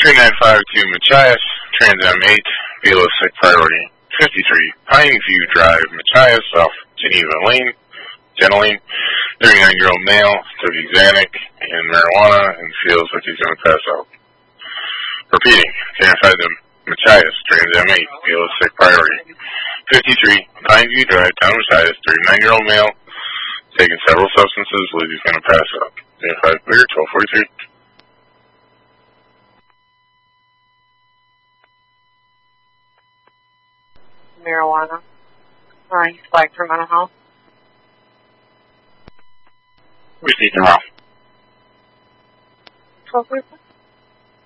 3952 Machias, Trans M8, Velos Sick Priority. 53, Pineview Drive, Machias, off Geneva Lane, Gentilene. 39-year-old male, took Xanax and marijuana and feels like he's going to pass out. Repeating, identified them, Machias, Trans M8, Velos Sick Priority. 53, Pineview Drive, Town Machias, 39-year-old male, taking several substances, believes he's going to pass out. Identified clear, 1243. Marijuana. He's flagged for mental health. Receipt tomorrow. 1243.